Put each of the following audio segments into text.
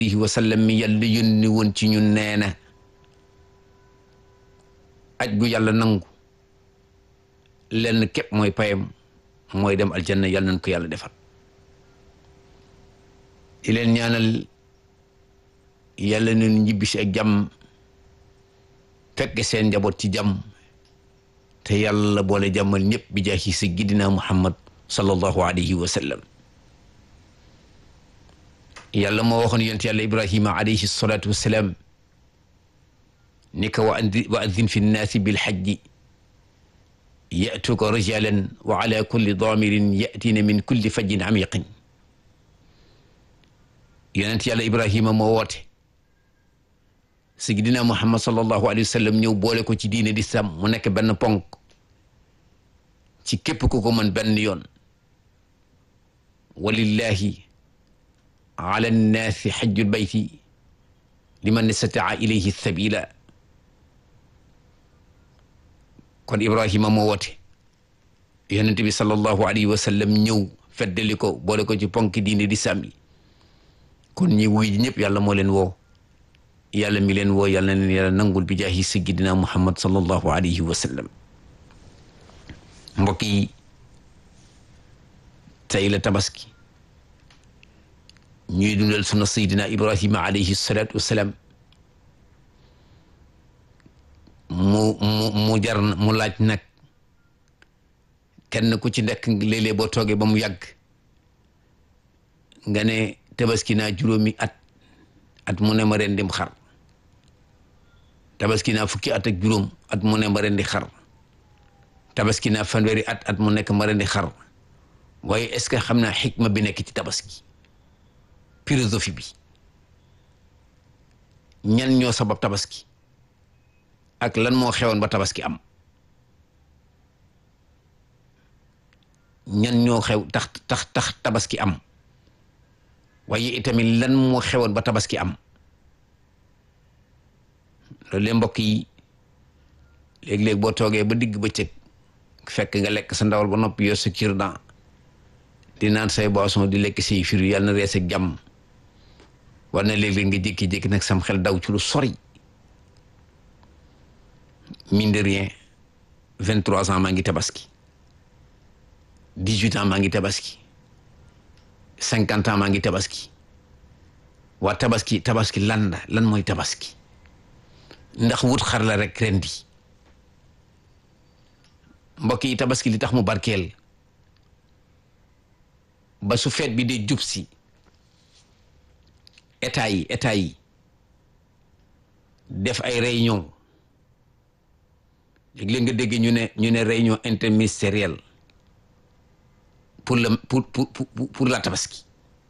alayhi wa sallam mi yàlla yónni woon ci ñun nee na aj gu yàlla nangu lenn képp mooy payam mooy dem aljanna. yàlla nañ ko yàlla defal. di leen ñaanal yàlla nañu ñibbisi ak jàmm fekk seen njaboot ci jàmm te yàlla boole jàmmal ñëpp bi jaahi sayyidina Muhammad sallallahu alayhi wa sallam. yàlla moo waxoon yonent yàlla Ibrahima alayhi salaatu wa salaam ni ko wa azzin fi nnaasi bil hajji ya'tuuka rijaalan wa ala kulli daamirin ya'tiina min kulli fajjin amiiqin. yonent yàlla Ibrahima moo woote sayyidina Muhammad sallallahu alayhi wa sallam ñëw boole ko ci diine di sam mu nekk benn ponk ci képp ku ko mën benn yoon. walillahi ala nnaasi hajjul bayti liman istataa ilayhi sabila. kon Ibrahima moo woote yonent bi sallallahu alayhi wa sallam ñëw feddali ko boole ko ci ponk diine di sàmmi. kon ñi wuy ji ñëpp yàlla moo leen woo. yàlla mi leen woo yàlla na leen yàlla nangul bi jaahi sayyidina Muhammad sallallahu alayhi wa sallam. mbokk yi tey la tabaski ñuy dundal sunna sayyidina Ibrahima alayhi salaatu wasalaam. mu jar mu laaj nag kenn ku ci nekk léeg-léeg boo toogee ba mu yàgg nga ne tabaski naa juróomi at mu ne ma rendim xar. tabaski naa fukki at ak juróom at mu ne ma rendi xar. tabaski naa fanweeri at mu nekk ma rendi xar. waaye est-ce que xam naa xikma bi nekk ci tabaski, philosophie bi, ñan ñoo sabab tabaski ak lan moo xewoon ba tabaski am. ñan ñoo xew tax tabaski am waaye itamit lan moo xewoon ba tabaski am. loolu le mbokk yi léeg-léeg boo toogee ba digg bëccëg fekk nga lekk sa ndawal ba noppi yor sa cure-dent di naan say boisson di lekk say firu yàlla na rees ak jàmm. war na léeg-léeg nga jékki-jékki nag sam xel daw ci lu sori. mine de rien 23 ans maa ngi tabaski, 18 ans maa ngi tabaski, 50 ans maa ngi tabaski. waa tabaski lan mooy tabaski? ndax wut xar la rek rendi? mbokk yi tabaski li tax mu barkeel ba su feet bi di jub si état yi def ay réunion. léeg-léeg nga dégg ñu ne réunion interministérielle pour la tabaski.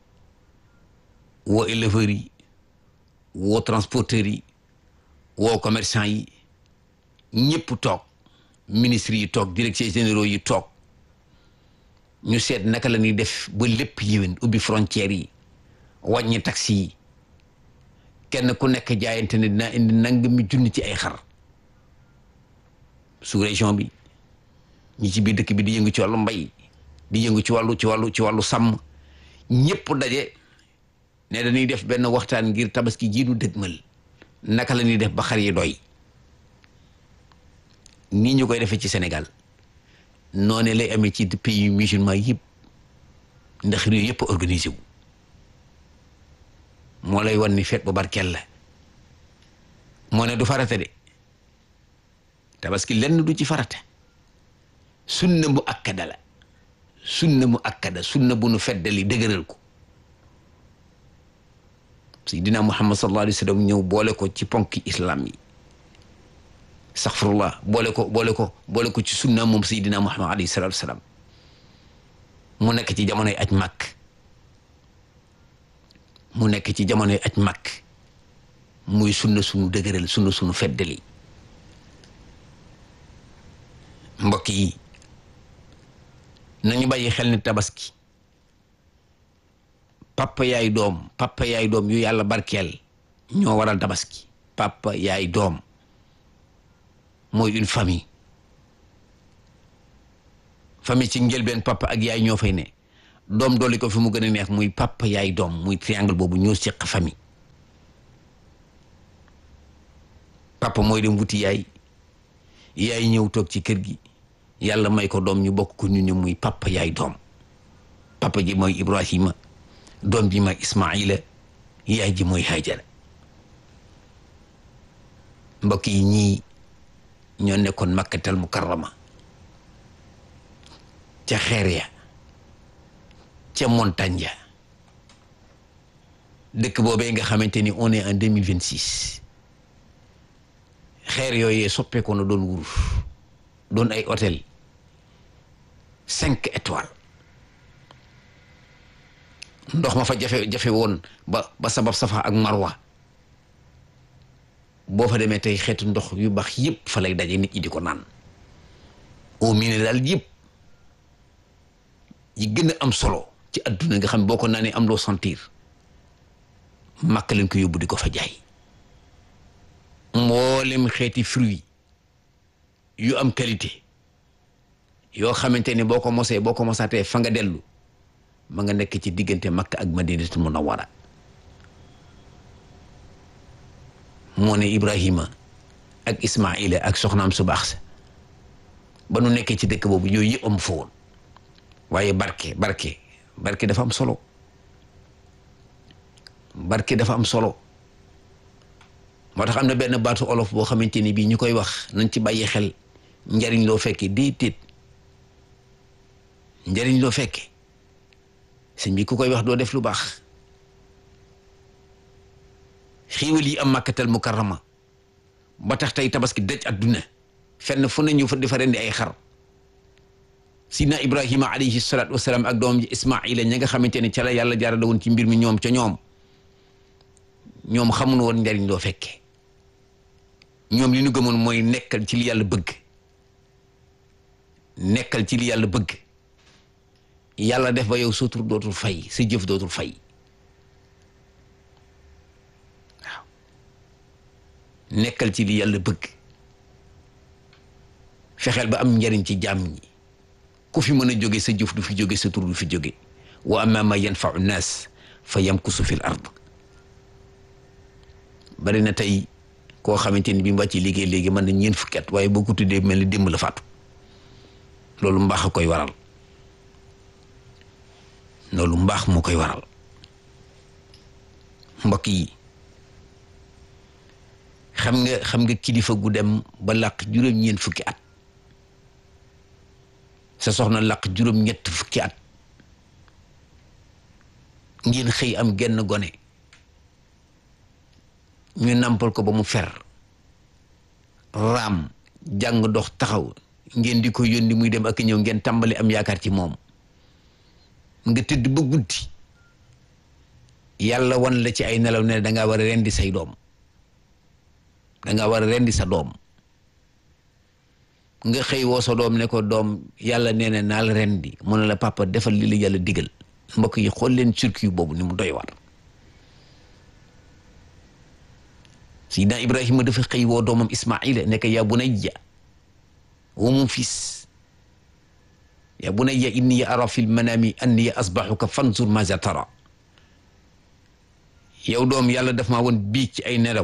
woo éleveurs yi, woo transporteurs yi, woo commerçant yi, ñëpp toog, ministres yi toog, directeurs généraux yi toog, ñu seet naka la ñuy def ba lépp yéwén. ubbi frontières yi, wàññi taxi yi, kenn ku nekk jaayante ne dinaa indi nangami junni ci ay xar. sous région bi ñi ci biir dëkk bi di yëngu ci wàllu mbay, di yëngu ci wàllu sàmm, ñëpp daje ne dañuy def benn waxtaan ngir tabaski jiidu dëgmal naka la ñuy def ba xar yi doy. nii ñu koy defee ci Sénégal noonu lay amee ci pays musulman yëpp, ndax réew yëpp organisé wu. moo lay wan ni feet bu barkeel la. moo ne du farata de tabaski lenn du ci farata, sunna mu akkada la. sunna bu nu feddali dëgëral ko. Seydina Muhammad sallallahu alayhi wa sallam ñëw boole ko ci ponki islam yi. astaghfirullah boole ko ci sunna moom Seydina Muhammad alayhi salatu wasalam. mu nekk ci jamonoy aj màkk. muy sunna sunu dëgëral, sunna sunu feddali. mbokk yi nañu bàyyi xel ni tabaski papa yaay doom yu yàlla barkeel ñoo waral tabaski. papa yaay doom mooy une famille ci njëlbeen papa ak yaay ñoo fay ne. doom dolli ko fi mu gën a neex muy papa yaay doom, muy triangle boobu ñoo seq famille. papa mooy dem wuti yaay yaay ñëw toog ci kër gi yàlla may ko doom ñu bokk ko ñu ne muy papa yaay doom papa ji mooy Ibrahima doom ji mooy Ismaila yaay ji mooy Hajara mbokk yi ñii ñoo nekkoon Makkatal Mukarrama ca xeer ya ca montagne ya dëkk boobee nga xamante ni on est en 2026 xeer yooyee soppeeku na doon wurus doon ay hôtel 5 étoiles ndox ma fa jafe woon ba sabab safa ak marwa boo fa demee tey xeetu ndox yu baax yëpp fa lay daje nit ñi di ko naan eau minérale yëpp yi gën a am solo ci adduna nga xam boo ko naanee am loo sentir màkk lañ ko yóbbu di ko fa jaay mboolem xeeti fruit yu am qualité yoo xamante ni boo ko mosaatee fa nga dellu ma nga nekk ci diggante Makka ak Madinatul Munawwara moo ne Ibrahima ak Ismaila ak soxnaam su baax sa ba nu nekkee ci dëkk boobu yooyu yëpp am fa woon waaye barke dafa am solo barke dafa am solo moo tax am na benn baatu olof boo xamante ni bii ñu koy wax nañ ci bàyyi xel njariñ loo fekke déedéet njariñ loo fekke sëñ bi ku koy wax doo def lu baax xiiwal yi am Makkatal Mukarrama ba tax tey tabaski dëj adduna fenn fu ne ñu fa di fa rendi ay xar sidna Ibrahima alayhi salaatu wasalaam ak doom ji Ismaila ña nga xamante ne ca la yàlla jaarale woon ci mbir mi ñoom xamuñu woon njariñ loo fekke ñoom li ñu gëmoon mooy nekkal ci li yàlla bëgg nekkal ci li yàlla bëgg yàlla def ba yow sa tur dootul fay sa jëf dootul fay waaw nekkal ci li yàlla bëgg fexeel ba am njariñ ci jàmm ñi ku fi mën a jóge sa jëf du fi jóge sa tur du fi jóge wa amma ma yanfa'u nnaas fa yamkusu fil ard bari na tey koo xamante ni bi mu wàcc liggéey léegi mën na ñeent fukki at waaye boo ko tuddee mel ni démb la faatu loolu mbaax a koy waral loolu mbaax moo koy waral mbokk yi xam nga kilifa gu dem ba làq juróom-ñeent fukki at sa soxna làq juróom-ñett fukki at ngeen xëy am genn gone ñu nampal ko ba mu fer raam jàng dox taxaw ngeen di ko yónni muy dem ak ñëw ngeen tàmbali am yaakaar ci moom nga tëdd ba guddi yàlla wan la ci ay nelaw ne dangaa war a rendi say doom dangaa war a rendi sa doom nga xëy woo sa doom ne ko doom yàlla nee na naa la rendi mu ne la papa defal li la yàlla digal mbokk yi xool leen circuit boobu ni mu doy waar Sidna Ibrahima dafa xëy woo doomam Ismaila nekk yaa bunayya woo moom fils yaa bunayya inni ara fil manami anni asbahuka fanzur maza tara yow doom yàlla daf maa woon bii ci ay nelaw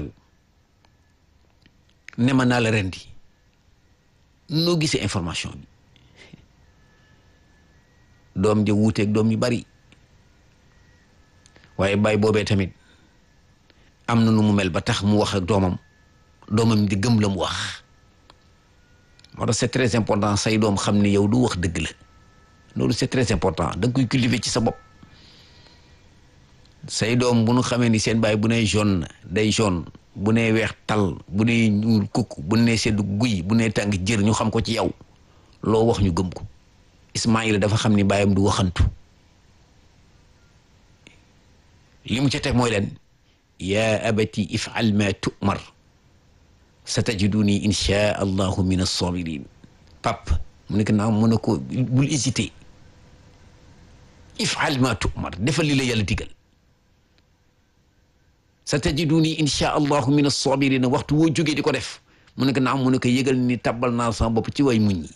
ne ma naa la rendi noo gisee information bi doom ja wuuteeg doom yu bari waaye baay boobee tamit am na nu mu mel ba tax mu wax ak doomam di gëm la mu wax moo tax c'est très important say doom xam ne yow du wax dëgg la loolu c'est très important da nga koy cultiver ci sa bopp say doom bu nu xamee ni seen baay bu nee jaune day jaune bu nee weex tal bu nee ñuul kukk bu nee seddu guy bu nee tàng jër ñu xam ko ci yow loo wax ñu gëm ko Ismaïla dafa xam ni baayam du waxantu li mu ca teg mooy leen yaa abati if'al ma tu'mar satajiduni insha allahu min as-sabirin pap mu nekk naa mu ne ko bul hésiter if'al ma tu'mar defal li la yàlla digal satajiduni insha allahu min as-sabirin waxtu woo jógee di ko def mu nekk naa mu ne ko yëgal ni tabbal naa sama bopp ci way muñ ñi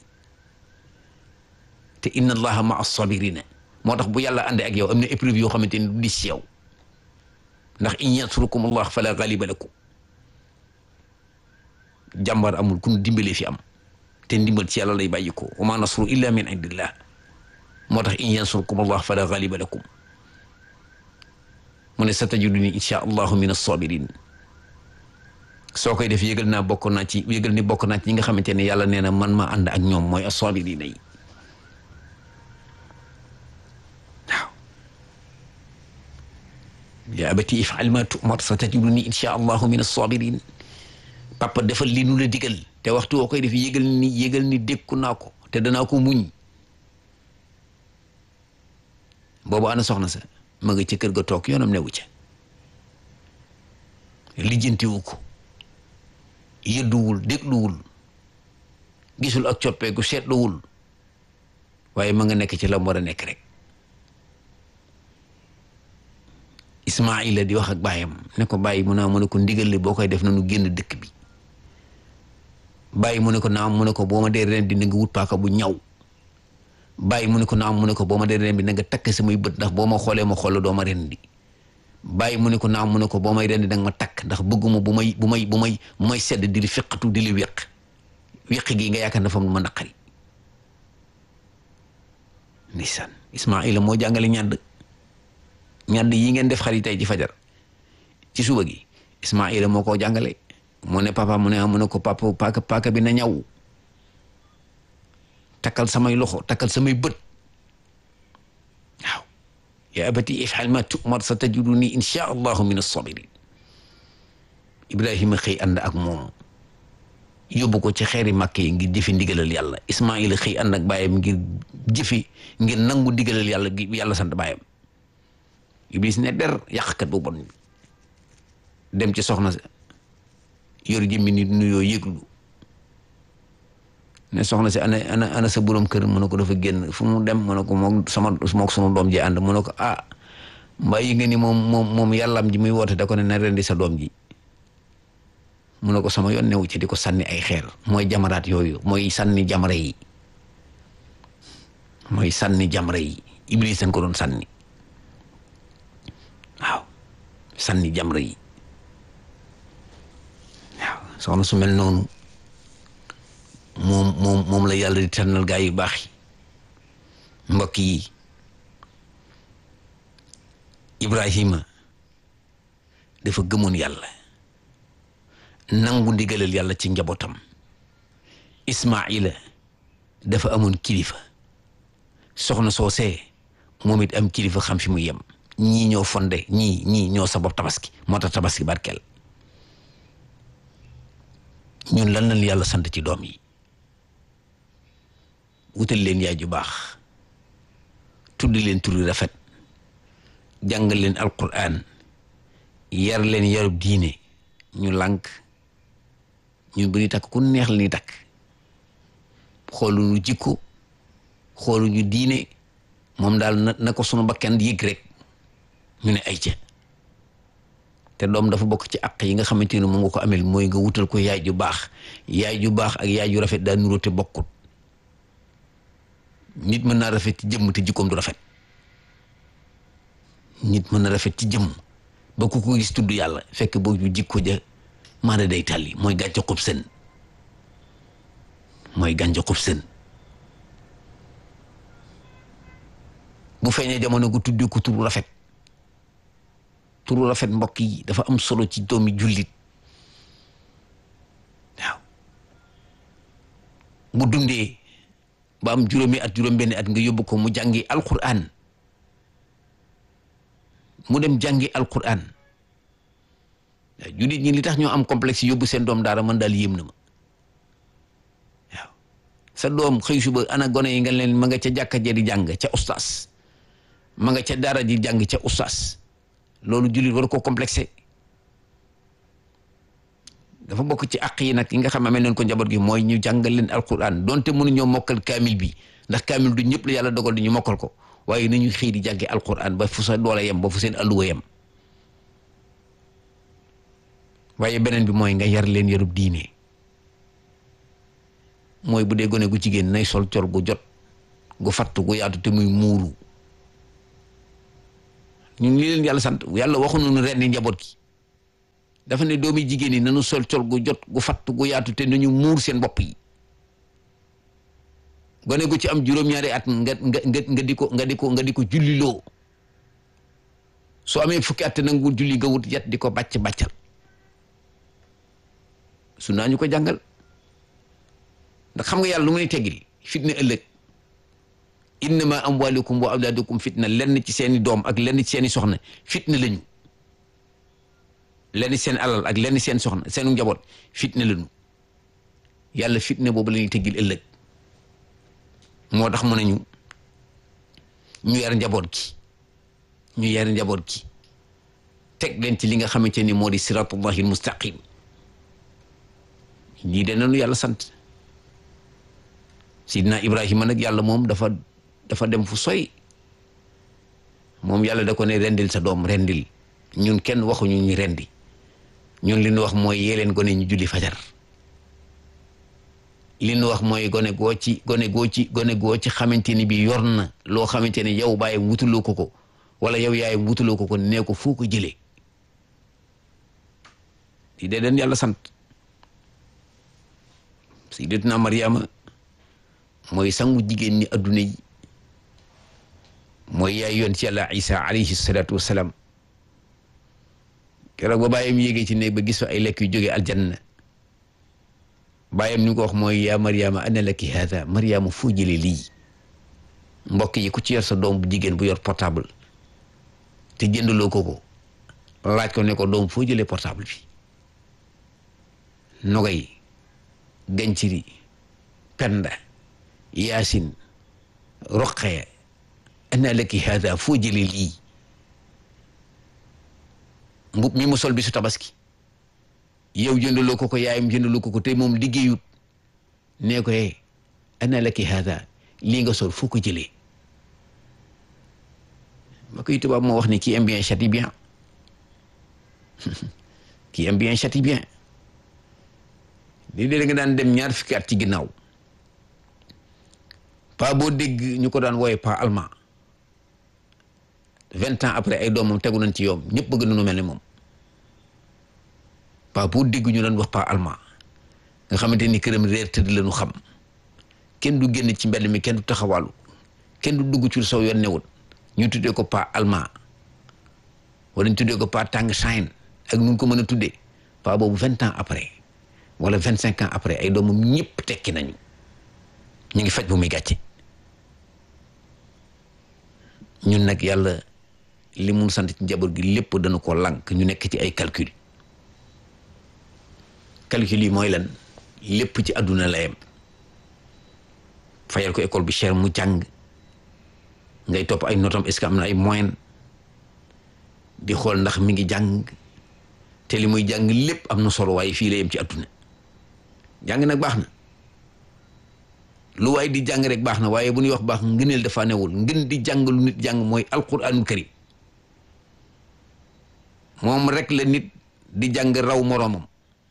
te inna allaha ma as-sabirina moo tax bu yàlla àndee ak yow am na épreuve yoo xamante ni du dis ci yow ndax in yansurukum allah fala ghaliba lakum jàmbar amul ku nu dimbalee fi am te ndimbal ci yàlla lay bàyyi ko wa ma nasru illa min indillah moo tax in yansurkum allah fala ghaliba lakum mu ne satajiduni insha allahu min as-sabirin soo koy def yëgal ni bokk naa ci ñi nga xamante ne yàlla nee na man ma ànd ak ñoom mooy as-sabirina yi waaw ya abati if'al ma tu'mar satajiduni insha allahu min as-sabirin papa defal li nu la digal te waxtu woo koy def yëgal ni dékku naa ko te danaa ko muñ boobu ana soxna sa ma nga ci kër ga toog yoonam newu ca lijjantiwu ko yëdduwul dégluwul gisul ak coppeeku seetluwul waaye ma nga nekk ci la mu war a nekk rek Ismaila di wax ak baayam ne ko bàyyi mu ne ko ndigal li boo koy def na nu génn dëkk bi bàyyi mu ne ko naam mu ne ko boo ma dee ren di nga wut paaka bu ñaw bàyyi mu ne ko naam mu ne ko boo ma dee ren bi na nga takk samay bët ndax boo ma xoolee ma xool doo ma ren di bàyyi mu ne ko naam mu ne ko boo may ren di danga ma takk ndax bëgguma bu may sedd di li feqatu di li weq gi nga yaakaar dafa ma naqari ndeysaan Ismaila moo jàngale ñàdd yi ngeen def xarit tey ci fajar ci suba gi Ismaila moo koo jàngale mu ne papa mu ne ko papa paaka bi na ñaw takkal samay loxo takkal samay bët waaw ya abati if'al ma tu'mar satajiduni insha allahu min as-sabirin Ibrahima xëy ànd ak moom yóbbu ko ci xeeri màkk yi ngir jëfi ndigalal yàlla Ismaila xëy ànd ak baayam ngir nangu ndigalal yàlla gi yàlla sant baayam Iblis ne der yàqkat bu bon bi dem ci soxna sa yor jëmmi nit nuyoo yëglu ne soxna si ana sa borom kër mu ne ko dafa génn fu mu dem mu ne ko mook sunu doom ji ànd mu ne ko mbaa yi nga ni moom yàllam ji muy woote da ko ne na rendi sa doom ji mu ne ko sama yoon newu ci di ko sànni ay xeer mooy jamaraat yooyu mooy sànni jamra yi Iblis dañ ko doon sànni waaw sànni jamra yi waaw soxna su mel noonu moom la yàlla di tànnal gaa yu baax yi mbokk yi Ibrahima dafa gëmoon yàlla nangu ndigalal yàlla ci njabootam Ismaila dafa amoon kilifa soxna soosee moom it am kilifa xam fi mu yem ñii ñoo fonde ñii ñoo sabab tabaski moo tax tabaski barkeel ñun lan lañ yàlla sant ci doom yi wutal leen yaay ju baax tudd leen turi rafet jàngal leen alquran yar leen yarub diine ñu lànk ñun bu ñuy takk ku neex la ñuy takk xooluñu jikko xooluñu diine moom daal na ko sunu bakkan yëg rek ñu ne ay ca te doom dafa bokk ci àq yi nga xamante ne mu nga ko amel mooy nga wutal ko yaay ju baax ak yaay ju rafet daa nuroo te bokkut nit mën naa rafet ci jëmm te jikkoom du rafet nit mën na rafet ci jëmm ba ku ko gis tudd yàlla fekk boobu jikko ja maana day tàlli mooy gàncax xub seen bu feeñee jamono gu tuddee ko turu rafet mbokk yi dafa am solo ci doomi jullit waaw bu dundee ba am juróom-benni at nga yóbbu ko mu jàngi alquran mu dem jàngi alquran jullit ñi li tax ñoo am complexe yóbbu seen doom daara man daal yéem na ma waaw sa doom xëy suba ana gone yi nga leen ma nga ca jàkka ja di jàng ca ustaas ma nga ca daara ji jàng ca ustaas loolu jullit war ko complexé dafa bokk ci àq yi nag yi nga xam ne amee leen ko njaboot gi mooy ñu jàngal leen alquran donte mënuñoo mokkal kaamil bi ndax kaamil du ñëpp la yàlla dogal di ñu mokkal ko waaye nañu xëy di jàngi alquran ba fu sa doole yem ba fu seen alluwa yem waaye beneen bi mooy nga yar leen yarub diine mooy bu dee gone gu jigéen nay sol col gu jot gu fattu gu yaatu te muy muuru ñun li leen yàlla sant yàlla waxuñu nu ren di njaboot gi dafa ne doomi jigéen yi nanu sol col gu jot gu fatt gu yaatu te nañu muur seen bopp yi gone gu ci am juróom-ñaari at nga di ko julliloo soo amee fukki at nangu julli nga wut yat di ko bàccal su naa ñu ko jàngal ndax xam nga yàlla lu mu ne teggil fitna ëllëg innama amwalukum wa awlaadukum fitna lenn ci seeni doom ak lenn ci seeni soxna fitna lañu lenn seen alal ak lenn seen soxna seenu njaboot fitna lañu yàlla fitna boobu la ñuy teggil ëllëg moo tax mu nañu ñu yar njaboot gi teg leen ci li nga xamante ni moo di siratullahi mustaqim lii de nanu yàlla sant sidna Ibrahima nag yàlla moom dafa dem fu soy moom yàlla da ko ne rendil sa doom rendil ñun kenn waxuñu ñu rendi ñun li ñu wax mooy yee leen gone ñu julli fajar li ñu wax mooy gone goo ci xamante ni bi yor na loo xamante ne yow bàyyi wutuloo ko wala yow yaay wutuloo ko nee ko foo ko jëlee di dee den yàlla sant sayyidatuna Maryama mooy sangu jigéen ñi adduna yi mooy yaay yoon ci yàlla Isa alayhi salaatu wassalaam keroog ba bàyyam yéegee ci néeg ba gis fa ay lekk yu jógee aljanna bàyyam ni ko wax mooy yaa Maryama anna laki haada Maryama foo jëlee lii mbokk yi ku ci yor sa doom bu jigéen bu yor portable te jëndaloo ko laaj ko ne ko doom foo jëlee portable bi Nogay Ganciri Penda Yaasin Roqaya anna laki haada foo jëlee lii mbub mi mu sol bi su tabaski yow jëndaloo ko yaayam jëndaloo ko te moom liggéeyut nee ko anna laki haada lii nga sol foo ko jëlee ma koy tubaab moo wax ni qui aime bien châtie bien qui aime bien châtie bien lii de nga daan dem ñaar fukki at ci ginnaaw pa boo dégg ñu ko daan wooye pa allemand 20 ans après ay doomam tegu nañ ci yoom ñëpp bëgg nañu mel ni moom pa boo dégg ñu daan wax pa allemand nga xamante ni këram reer tëdd la ñu xam kenn du génn ci mbedd mi kenn du taxawaalu kenn du dugg ci saw yoon newul ñu tuddee ko pa allemand wala ñu tuddee ko pa tàng chaine ak nu ko mën a tuddee pa boobu 20 ans après wala 25 ans après ay doomam ñëpp tekki nañu ñu ngi faj bu muy gàcce ñun nag yàlla li mun sant ci njaboot gi lépp dana ko lànk ñu nekk ci ay calcul yi mooy lan lépp ci àdduna la yem fayal ko école bi cher mu jàng ngay topp ay notam est-ce que am na ay moyen di xool ndax mi ngi jàng te li muy jàng lépp am na solo waaye fii la yem ci àdduna jàng nag baax na lu waaye di jàng rek baax na waaye bu ñuy wax baax ngëneel dafa newul ngën di jàng lu nit jàng mooy alquranul karim moom rek la nit di jàng raw moroomam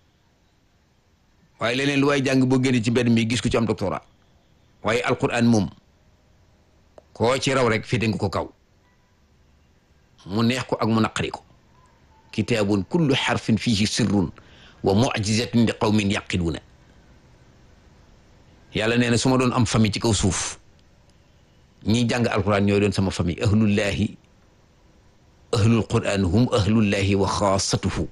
waaye leneen lu waaye jàng boo génnee ci mbedd mi gis ko ci am doctorat waaye alquran moom koo ci raw rek féete nga ko kaw mu neex ko ak mu naqari ko kitaabun kullu xarfin fihi sirrun wa mu'jizatun li qawmin yaqiluuna yàlla nee na su ma doon am famille ci kaw suuf ñi jàng alquran ñooy doon sama famille ahlullahi ahlul quran hum ahlullahi wa xaasatuhu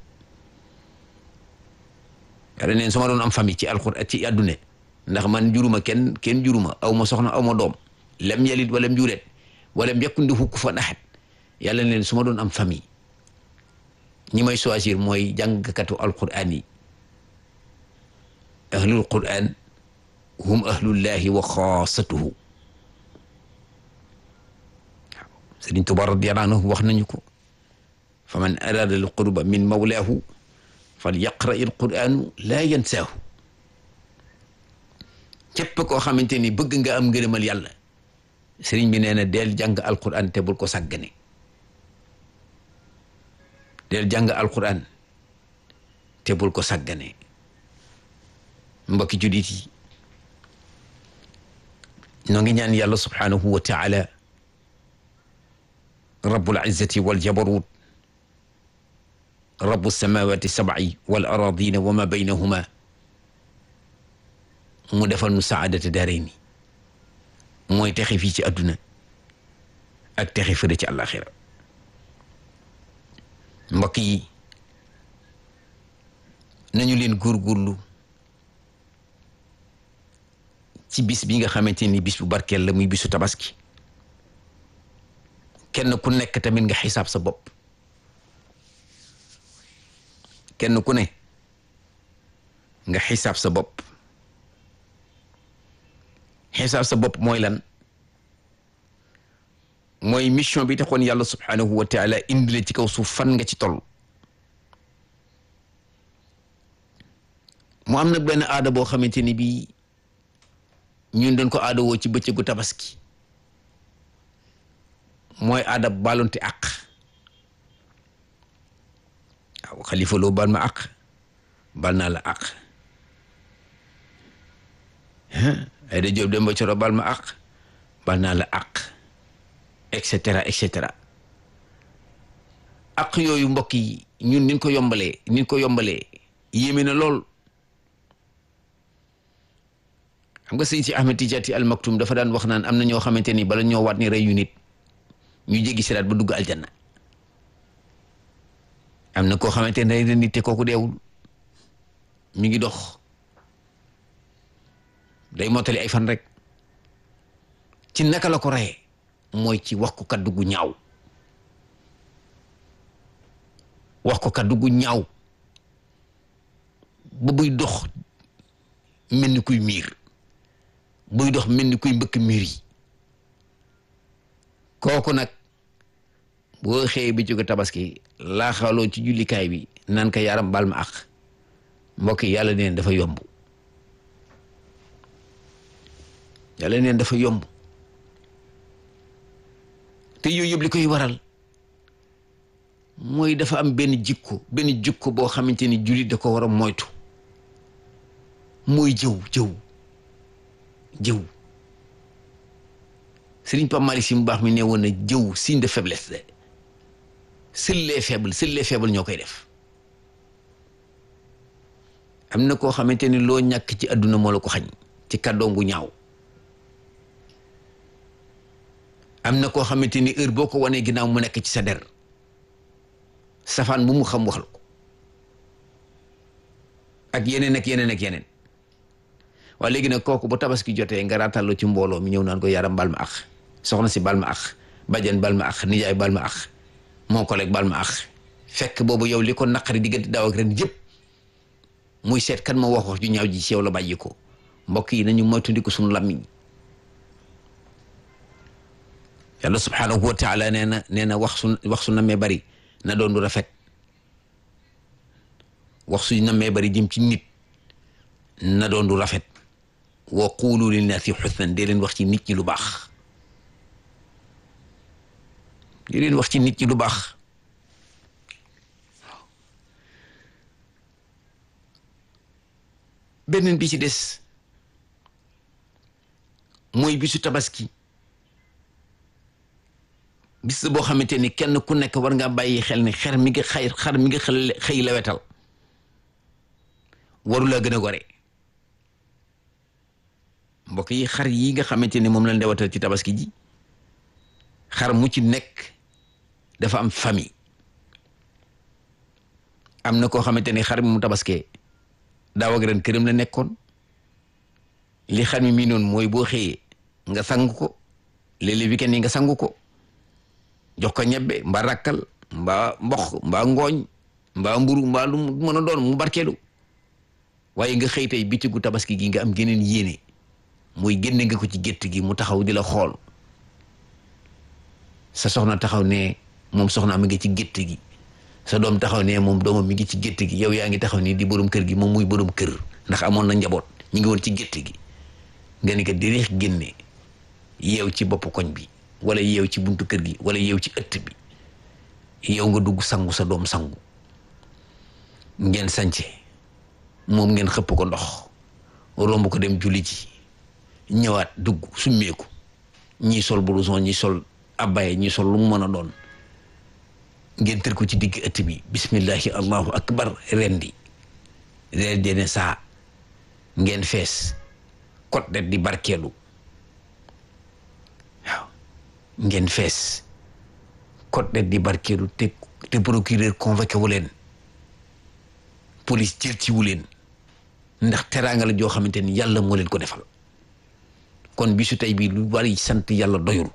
yàlla nee na su ma doon am famille ci alquran ci àdduna ndax man juruma kenn juruma aw ma soxna aw ma doom lam yalid walam yuulad walam yakun lahu kufuwan ahad yàlla nee na su ma doon am famille ñi may choisir mooy jàngkatu alquran yi ahlul quran hum ahlullahi wa xaasatuhu waaw Sëriñ Tuubaa radiyallaahu anhu wax nañu ko fa man araada al qurba min mawlaahu fal yaqra il qur'anu laa yansaahu képp koo xamante ni bëgg nga am ngërëmal yàlla sëriñ bi nee na del jàng alquran te bul ko sàggane del jàng alquran te bul ko sàggane mbokki julit yi noo ngi ñaan yàlla subhanahu wa taala rabbul izzati wal jabarut rabbu samawati sab'i wal aradina wa ma baynahuma mu defal nu saadata daarayni mooy texe fii ci àdduna ak texe fële ci àllaaxira mbokk yi nañu leen góorgóorlu ci bis bi nga xamante ni bis bu barkeel la muy bisu tabaski kenn ku nekk tamit nga xisaab sa bopp kenn ku ne nga xisaab sa bopp xisaab sa bopp mooy lan mooy mission bi taxoon yàlla subhanahu wa taala indi la ci kaw suuf fan nga ci toll mu am na benn aada boo xamante ni bii ñun dañ ko aada woo ci bëccëgu tabaski mooy aada balonte àq waaw xalifa loo bal ma àq bal naa la àq ay da jóob dem ba coro bal ma àq bal naa la àq et cetera et cetera àq yooyu mbokk yi ñun niñ ko yombalee yéeme na lool xam nga sëñ si Ahmed Tidiane Al Maktoum dafa daan wax naan am na ñoo xamante ni bala ñoo waat ni rey yu nit ñu jéggi siraat ba dugg aljanna am na koo xamante ne rey na nit te kooku deewul mi ngi dox day mottali ay fan rek ci naka la ko reyee mooy ci wax ko kaddu gu ñaaw wax ko kaddu gu ñaaw ba buy dox mel ni kuy miir buy dox mel ni kuy mbëkk miir yi kooku nag boo xëyee bi jóge tabaski laa xaloo ci jullikaay bi naan ko yaram baal ma ak mbokk yi yàlla neen dafa yomb yàlla neen dafa yomb te yooyu yëpp li koy waral mooy dafa am benn jikko boo xamante ni jullit da ko war a moytu mooy jëw Sëriñ Pape Malick Sy mu baax mi ne woon na jëw signe de faiblesse de seuls les faibles ñoo koy def am na koo xamante ni loo ñàkk ci àdduna moo la ko xañ ci kàddoom gu ñaaw am na koo xamante ni heure boo ko wanee ginnaaw mu nekk ci sa der safaan bu mu xam waxal ko ak yeneen waaye léegi nag kooku bu tabaski jotee nga raataloo ci mbooloo mi ñëw naan ko yaram bal ma ax soxna si bal ma ax bàjjan bal ma ax nijaay bal ma ax mon collègue bal ma ax fekk boobu yow li ko naqari diggante daaw ak ren yëpp muy seet kan ma wax ju ñaaw ji ci yow la bàyyi ko mbokk yi nañu moytandiku suñu làmmiñ yàlla subhanahu wa taala nee na wax su namee bari na doon du rafet wax su namee bari jëm ci nit na doon du rafet wa quulu linnaasi xusnan dee leen wax ci nit ñi lu baax dee leen wax ci nit ñi lu baax beneen bi ci des mooy bisu tabaski bis boo xamante ni kenn ku nekk war nga bàyyi xel ni xar mi nga xëy lewetal warula gën a gore mbokk yi xar yi nga xamante ni moom lañ lewetal ci tabaski ji xar mu ci nekk dafa am famille am na koo xamante ni xar mi mu tabaskee daaw ak ren këram la nekkoon li xar mi mii noonu mooy boo xëyee nga sang ko léeg-léeg weekend yi nga sangu ko jox ko ñebbe mbaa rakkal mbaa mboq mbaa ngooñ mbaa mburu mbaa lu mën a doon mu barkeelu waaye nga xëy tey bitigu tabaski gi nga am geneen yéene muy génne nga ko ci gétt gi mu taxaw di la xool sa soxna taxaw ne moom soxna mi ngi ci gétt gi sa doom taxaw ne moom doomam mi ngi ci gétt gi yow yaa ngi taxaw nii di borom kër gi moom muy borom kër ndax amoon na njaboot ñu ngi woon ci gétt gi nga ni ko dirix génne yeew ci bopp koñ bi wala yeew ci buntu kër gi wala yeew ci ëtt bi yow nga dugg sangu sa doom sangu ngeen sance moom ngeen xëpp ko ndox romb ko dem julli ji ñëwaat dugg summeeku ñii sol blouson ñii sol abbaye ñii sol lu mu mën a doon ngeen tër ko ci digg ëtt bi bismillahi allahu akbar rendi ne saa ngeen fees kot det di barkeelu waaw ngeen fees kot det di barkeelu te procureur convoqué wu leen police jël ci wu leen ndax teraanga la joo xamante ni yàlla moo leen ko defal kon bisu tey bii lu bari sant yàlla doyul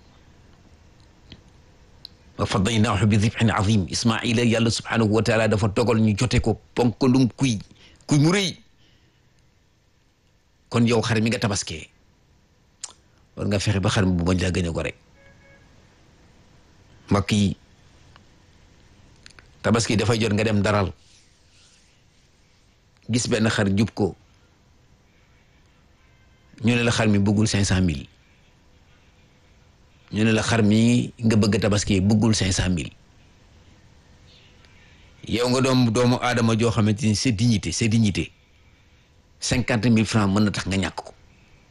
wa fadaynaahu bi dibhin azim ismaila yàlla subhanahu wa taala dafa dogal ñu jote ko ponkalum kuy mu rëy kon yow xar mi nga tabaskee war nga fexe ba xar mi bu bañ laa gën a ko rek mbokk yi tabaski dafay jot nga dem daral gis benn xar jub ko ñu ne la xar mi bëggul 500,000 ñu ne la xar mi nga bëgg tabaski bëggul 500,000 yow nga doomu aadama joo xamante ni c'est dignité 50,000 francs mën na tax nga ñàkk ko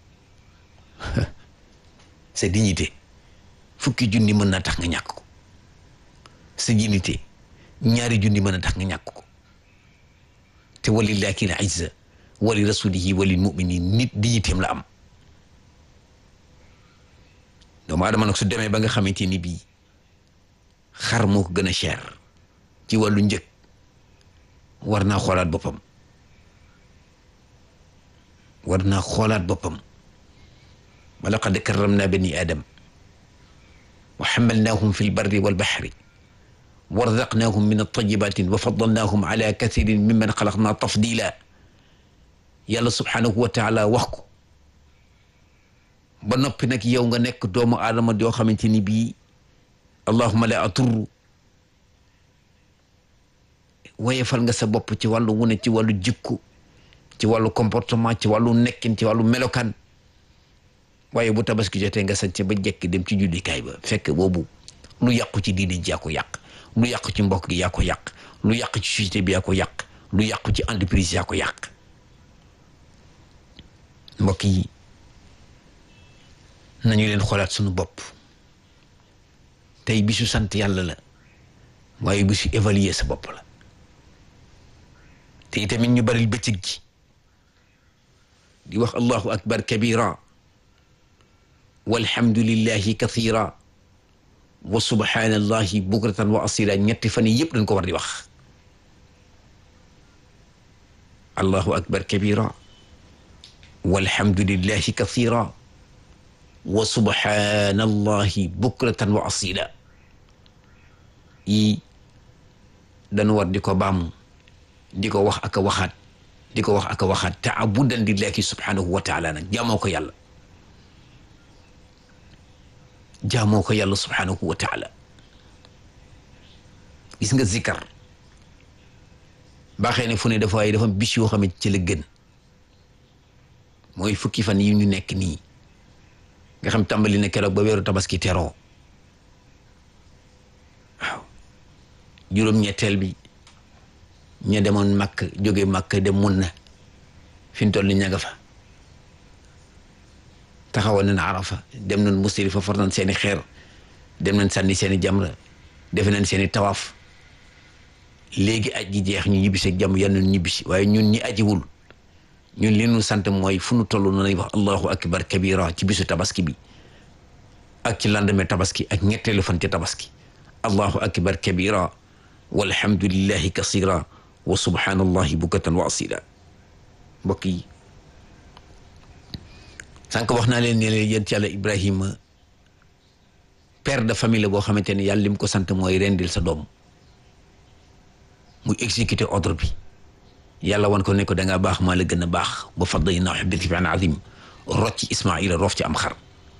c'est dignité fukki junni mën na tax nga ñàkk ko sa dignité 2 junni mën na tax nga ñàkk ko te walillahi al-izza wa li rasulihi wa lil mu'minin nit dignitéem la am doomu aadama nag su demee ba nga xamante ni bii xar moo ko gën a cher ci wàllu njëg war naa xoolaat boppam wa laqad karramna bani adam wa hamalnahum fi lbarri walbahri wa razaqnahum min at-tayyibatin wa faddalnahum ala kathirin mimman xalaqna tafdila yàlla subhanahu wa taala wax ko ba noppi nag yow nga nekk doomu aadama yoo xamante ni bii allahumma la atur wayefal nga sa bopp ci wàllu wune ci wàllu jikko ci wàllu comportement ci wàllu nekkin ci wàllu melokaan waaye bu tabaski jotee nga sañse ba jekk dem ci jullikaay ba fekk boobu lu yàqu ci diine ji yaa ko yàq lu yàqu ci mbokk gi yaa ko yàq lu yàqu ci société bi yaa ko yàq lu yàqu ci entreprise yaa ko yàq mbokk yi nañu leen xoolaat suñu bopp tey bisu sant yàlla la waaye bisu évaluer sa bopp la te itamit ñu baril bëccëg ji di wax allahu akbar kabira walhamdulillahi kathira wa subhanallahi bukratan wa asila ñetti fan yi yëpp dañ ko war di wax allahu akbar kabira walhamdulillahi kathira wa subhanallahi bukratan wa asila yi dañu war di ko baamu di ko wax ak a waxaat di ko wax ak a waxaat taabudan lillahi subhanahu wa taala nag jaamoo ko yàlla subhanahu wa taala gis nga zikar baaxee ne fu ne dafa bis yoo xam ne ci la gën mooy fukki fan yi ñu nekk nii nga xam tàmbali na keroog ba weeru tabaski teroo waaw juróom-ñetteel bi ña demoon Makka jóge Makka dem mun na fi ñu toll ni ña nga fa taxawoon nañ Arafa dem nañ Musdalifa for nañ seeni xeer dem nañ sànni seeni jamra defe nañ seeni tawaaf léegi aj ji jeex ñu ñibbisi ak jàmm yal nañu ñibbisi waaye ñun ñi ajiwul ñun li ñu sant mooy fu nu toll na nañ wax allahu akbar kabira ci bisu tabaski bi ak ci lendemain tabaski ak ñetteelu fan ci tabaski allahu akbar kabira walhamdulillahi kasira wa subhanallahi bukatan wa asila mbokk yi sànq wax naa leen ne leen yéen ci yàlla Ibrahima père de famille la boo xamante ne yàlla li mu ko sant mooy rendil sa doom muy exécuter ordre bi yàlla wan ko ne ko da ngaa baax maa la gën a baax ba fadaynaahu bi dibhin azim rocc Ismaila roof ci am xar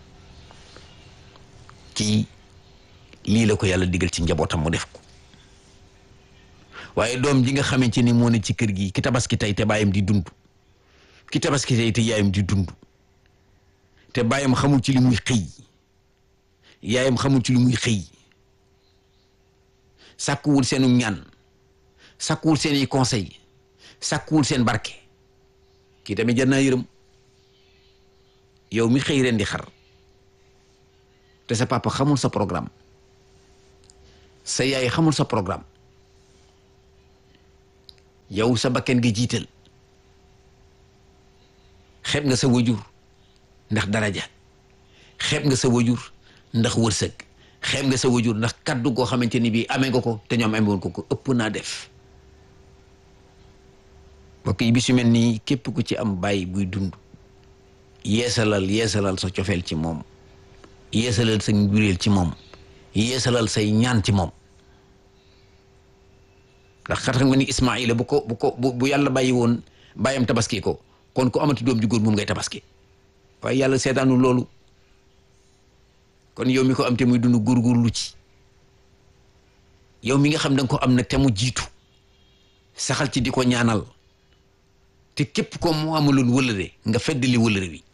kii lii la ko yàlla digal ci njabootam mu def ko waaye doom ji nga xamante ni moo ne ci kër gi ki tabaski tey te baayam di dund ki tabaski tey te yaayam di dund te baayam xamul ci li muy xëy yaayam xamul ci li muy xëy sàkkuwul seenu ñaan sàkkuwul seeni conseil sàkkuwul seen barke kii tamit jar naa yërëm yow mi xëy ren di xar te sa papa xamul sa programme sa yaay xamul sa programme, yow sa bakken nga jiital, xeeb nga sa wajur ndax daraja, xeeb nga sa wajur ndax wërsëg, xeeb nga sa wajur ndax kaddu goo xamante ni bii amee nga ko te ñoom amewoon ko ëpp naa def. mbokk yi bis yu mel nii képp ku ci am bàyyi buy dund, yeesalal sa cofeel ci moom, yeesalal sa njureel ci moom, yeesalal say ñaan ci moom. ndax xam nga ni Ismaïla bu yàlla bàyyi woon bàyyam tabaski ko, kon ku amati doom ju góor moom ngay tabaski, waaye yàlla seetaanu loolu. kon yow mi ko am te muy dund góorgóorlu ci, yow mi nga xam danga ko am nag te mu jiitu, saxal ci di ko ñaanal, te képp ko mu amaloon wëllëre nga feddali wëllëre wi.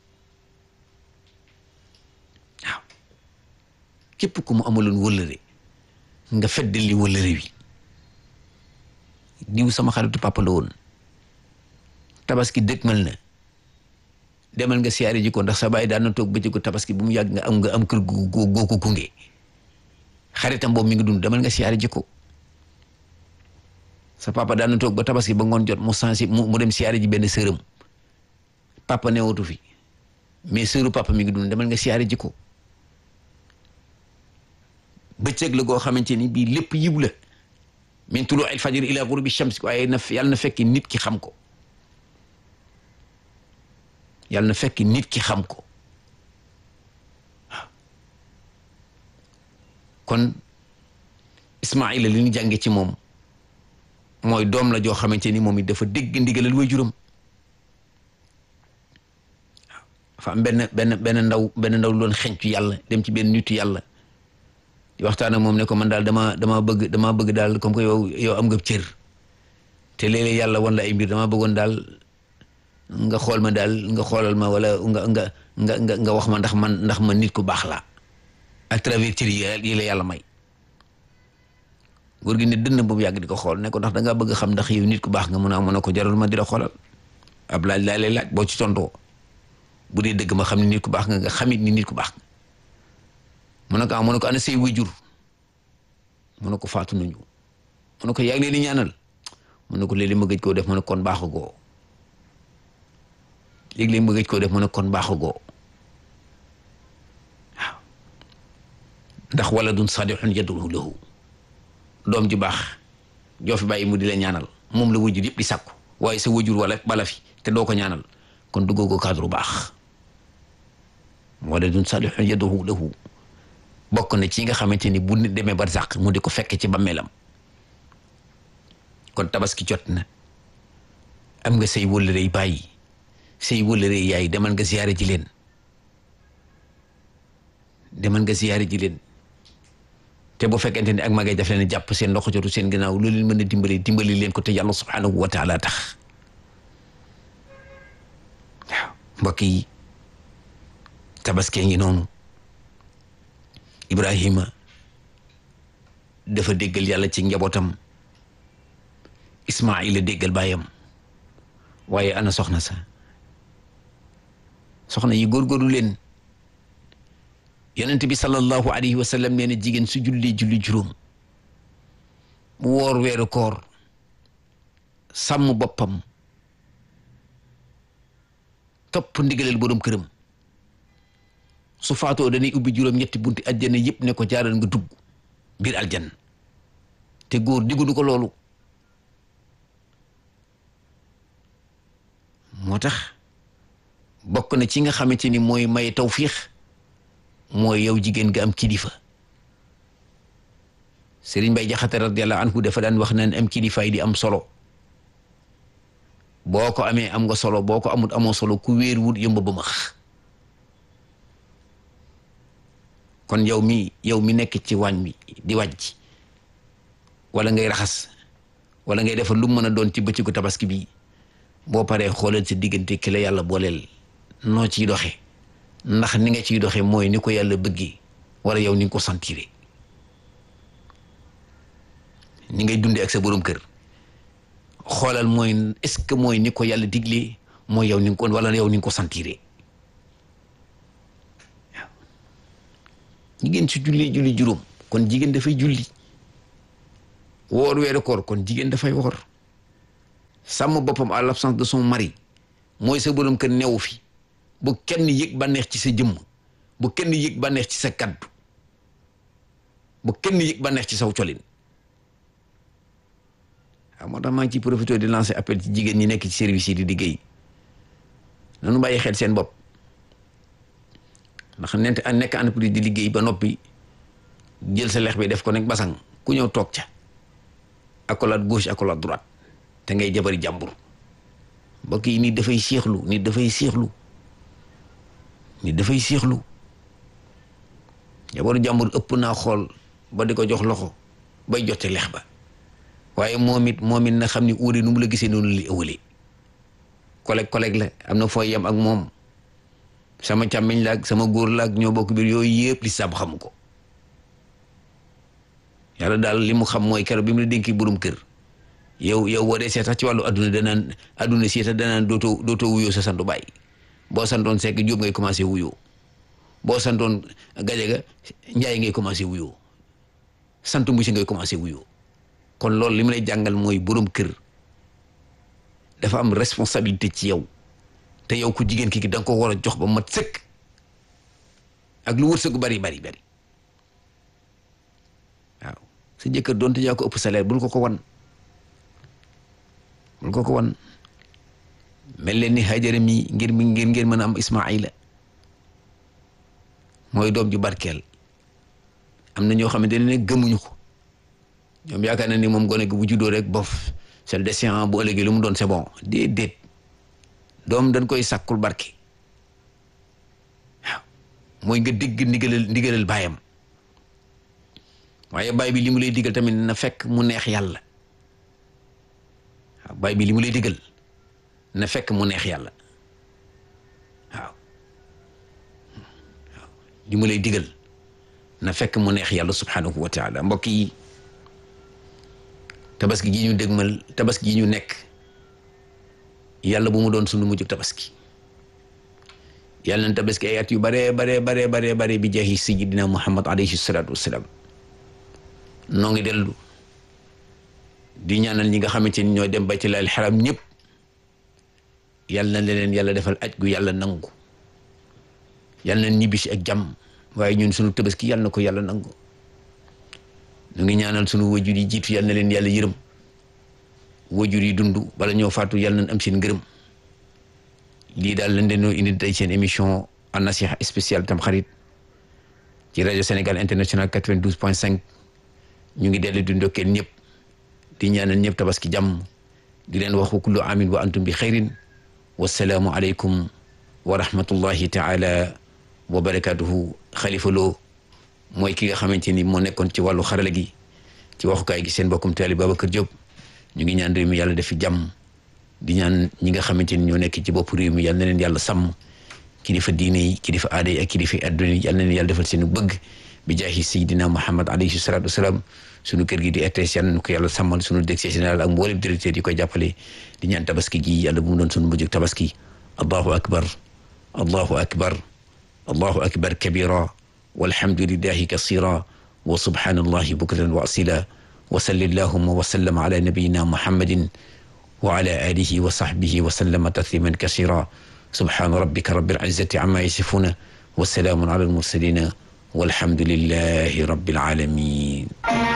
waaw képp ko mu amaloon wëllëre nga feddali wëllëre wi. diw sama xaritu papa la woon, tabaski dëgmal na, demal nga siyaare ji ko ndax sa baay daan na toog bëccëgu tabaski bu mu yàgg nga am kër goo ko gunge, xaritam boobu mi ngi dund, demal nga siyaare ji ko. sa papa daan na toog ba tabaski ba ngoon jot mu dem siyaare ji benn sërëm, papa newatu fi mais sëru papa mi ngi dund, demal nga siyaare ji ko. bëccëg la goo xamante ni bii lépp yiw la, min tulu al fajr ila ghurubi shams, waaye yàlla na fekk nit ki xam ko, yàlla na fekk nit ki xam ko. kon Ismaïla li ñu jànge ci moom mooy doom la joo xamante ni moom it dafa dégg ndigalal waajuram. dafa am benn ndaw loon xencu yàlla dem ci benn nitu yàlla di waxtaan ak moom ne ko man daal dama bëgg daal comme que yow am nga cër te léeg-léeg yàlla wan la ay mbir, dama bëggoon daal nga xool ma daal, nga xoolal ma wala nga wax ma ndax man nit ku baax la à travers cër yi la yàlla may. góor gi ne dënn boobu yàgg di ko xool ne ko ndax dangaa bëgg xam ndax yow nit ku baax nga mun a mën a ko jarul ma di la xoolal, ab laaj laa lay laaj, boo ci tontoo bu dee dëgg ma xam ne nit ku baax nga xamit ni nit ku baax nga. mu ne ko ana say waajur, mu ne ko faatu nañu, mu ne ko yaa ngi leen di ñaanal, mu ne ko léeg-léeg ma gëj koo def, mu ne kon baaxagoo, léeg-léeg ma gëj koo def, mu ne kon baaxagoo. waaw ndax waladun salihun yad'u lahu, doom ju baax joo fi bàyyi mu di la ñaanal, moom la wajur yëpp di sàkku, waaye sa wajur wala bala fi te doo ko ñaanal, kon duggoo ko cadre baax. waladun salihun yad'u lahu bokk na ci nga xamante ni bu nit demee barzaq mu di ko fekke ci bàmmeelam. kon tabaski jot na, am nga say wëllërey bàyyi, say wëllërey yaay, demal nga ziyaare ji leen, te bu fekkente ni ak magay daf leen jàpp seen loxo jotu seen gannaaw, lu leen mën a dimbali leen ko te yàlla subhanahu wa taala tax. waaw mbokk yi, tabaski ngi noonu. Ibrahima dafa déggal yàlla ci njabootam, Ismaïla déggal baayam, waaye ana soxna yi góorgóorlu leen. yonent bi sallallahu alayhi wa sallam nee na jigéen su julli juróom, mu woor weeru koor, sàmm boppam, topp ndigalal borom këram, su faatoo dañuy ubbi juróom-ñetti bunti aljanna yëpp ne ko jaaral nga dugg biir aljanna, te góor digguñu ko loolu. moo tax bokk na ci nga xamante ni mooy may tawfiix, mooy yow jigéen nga am kilifa. Serigne Bay Jaxate radiyallahu anhu dafa daan wax naan am kilifaay di am solo, boo ko amee am nga solo, boo ko amut amoo solo, ku wéer wut yëmba ba max. kon yow mi nekk ci waañ bi di wàjj, wala ngay raxas, wala ngay defar lu mën a doon ci bëccëgu tabaski bi, boo paree xoolal sa diggante ki la yàlla booleel noo ciy doxe, ndax ni nga ciy doxe mooy ni ko yàlla bëggee, wala yow ni nga ko sentiré. ni ngay dundee ak sa borom kër, xoolal mooy est-ce que mooy ni ko yàlla diglee, mooy yow ni nga ko, wala yow ni nga ko sentiré. jigéen su julli juróom, kon jigéen dafay julli woor weeru koor kon jigéen dafay woor. sàmm boppam à l'absence de son mari mooy sa borom kër newu fi bu kenn yëg bànneex ci sa jëmm, bu kenn yëg bànneex ci sa kaddu, bu kenn yëg bànneex ci saw colin. waaw moo tax maa ngi ciy profité di lancer appel ci jigéen ñi nekk ci service yi di liggéey nanu bàyyi xel seen bopp ndax nekk entreprise di liggéey ba noppi jël sa lex bi def ko nekk basang ku ñëw toog ca accolade gauche accolade droite te ngay jabari jàmbur. mbokk yi nit dafay seexlu nit dafay seexlu jabaru jàmbur ëpp naa xool ba di ko jox loxo bay jote lex ba waaye moom it na xam ni uuri nu mu la gisee noonu li ëwalee collègue la am na fooy yem ak moom sama càmmiñ la ak sama góor la ak ñoo bokk biir yooyu yëpp li sab xamu ko. yàlla daal li mu xam mooy keroog bi mu la dénki borom kër yow boo dee seet sax ci wàllu adduna si danaan dootoo wuyoo sa santu baay. boo santoon Seck Jóob ngay commencé wuyoo boo santoon Gajaga Njaay ngay commencé wuyoo santu Mbusi ngay commencé wuyoo. kon loolu li ma lay jàngal mooy borom kër dafa am responsabilité ci yow te yow ku jigéen ki da nga ko war a jox ba mat sëkk ak lu wërsëgu bari waaw sa jëkkër doonte yaa ko ëpp salaire bul ko wan mel leen ni Hajara mi ngir mën a am Ismaayla mooy doom ju barkeel. am na ñoo xamante ne gëmuñu ko ñoom yaakaar na ni moom gone gi bu juddoo rek bof c'est le destin bu ëllëgee lu mu doon c'est bon déedéet doom dañ koy sàkkul barke waaw mooy nga dégg ndigalal baayam waaye baay bi li mu lay digal tamit na fekk mu neex yàlla waaw baay bi li mu lay digal na fekk mu neex yàlla waaw li mu lay digal na fekk mu neex yàlla subhanahu wa taala. mbokk yi tabaski gi ñu dégmal tabaski gi ñu nekk yàlla bu mu doon sunu mujj tabaski yàlla na tabaski ay at yu bare bi jaahi sayyidina Muhammad alayhi salatu wassalam. noo ngi dellu di ñaanal ñi nga xamante ni ñoo dem baytullaahil xaram ñëpp yàlla na leen yàlla defal aj gu yàlla nangu yàlla na ñibbisi ak jàmm waaye ñun sunu tabaski yàlla na ko yàlla nangu. ñu ngi ñaanal sunu wajur yi jiitu yàlla na leen yàlla yërëm wajur yi dund bala ñoo faatu yàlla nañ am seen ngërëm. lii daal lañ leen indi tey seen émission An Nasiha spéciale Tamxarit ci rajo Sénégal International 92.5 ñu ngi dellu di ndokkeel ñëpp di ñaanal ñëpp tabaski jàmm di leen wax kullu amin wa antum bi xayrin wassalaamu aleykum wa rahmatullahi taala wa barakatuhu. Xalifa Lo mooy ki nga xamante ni moo nekkoon ci wàllu xarala gi ci waxukaay gi seen mbokkum taalibe Babacar Diop. ñu ngi ñaan réew mi yàlla def fi jàmm di ñaan ñi nga xamante ni ñoo nekk ci bopp réew mi yàlla na leen yàlla sàmm kilifa diine yi kilifa aada yi ak kilifa adduna yi yàlla na leen yàlla defal seen bëgg bi jaahi sayyidina Muhammad alayhi salatu wasalaam. sunu kër gi di RTS yàlla na ko yàlla sàmmal sunu directeur général ak mboolem directeur yi koy jàppale di ñaan tabaski gi yàlla bu mu doon sunu mujj tabaski. allahu akbar allahu akbar kabira walhamdulillahi kasira wa subhanallahi bukratan wa asila wa salli allahumma wa sallam ala nabiyyina muhammadin wa ala alihi wa sahbihi wa sallama tasliman kasira subhana rabbika rabbil izzati amma yasifuna wa salamun ala al mursalina walhamdulillahi rabbil alamin.